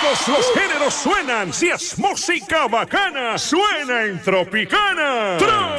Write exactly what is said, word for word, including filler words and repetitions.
Todos los géneros suenan. Si es música bacana, suena en Tropicana.